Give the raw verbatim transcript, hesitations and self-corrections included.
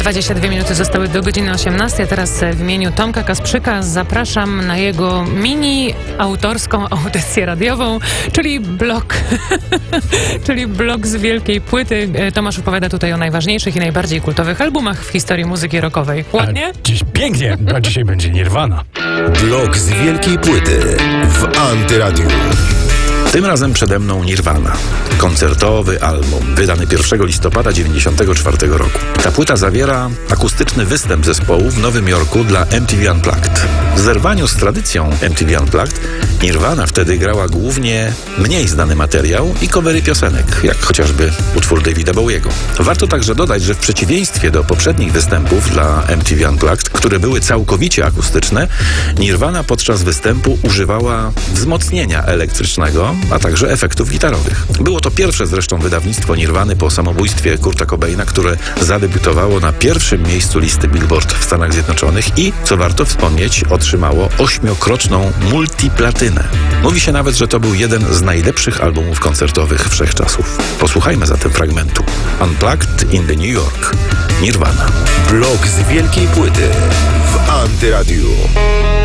dwadzieścia dwie minuty zostały do godziny osiemnastej, a teraz w imieniu Tomka Kasprzyka zapraszam na jego mini autorską audycję radiową, czyli blog, czyli blog z wielkiej płyty. Tomasz opowiada tutaj o najważniejszych i najbardziej kultowych albumach w historii muzyki rockowej. Ładnie? A dziś pięknie, a dzisiaj będzie Nirvana. Blog z wielkiej płyty w Antyradiu. Tym razem przede mną Nirvana. Koncertowy album, wydany pierwszego listopada dziewięćdziesiątego czwartego roku. Ta płyta zawiera akustyczny występ zespołu w Nowym Jorku dla M T V Unplugged. W zerwaniu z tradycją M T V Unplugged Nirvana wtedy grała głównie mniej znany materiał i covery piosenek, jak chociażby utwór Davida Bowiego. Warto także dodać, że w przeciwieństwie do poprzednich występów dla M T V Unplugged, które były całkowicie akustyczne, Nirvana podczas występu używała wzmocnienia elektrycznego, a także efektów gitarowych. Było to pierwsze zresztą wydawnictwo Nirwany po samobójstwie Kurta Cobaina, które zadebiutowało na pierwszym miejscu listy Billboard w Stanach Zjednoczonych i, co warto wspomnieć, otrzymało ośmiokroczną multiplatynę. Mówi się nawet, że to był jeden z najlepszych albumów koncertowych wszechczasów. Posłuchajmy zatem fragmentu. Unplugged in the New York. Nirvana. Blog z wielkiej płyty w Antyradiu.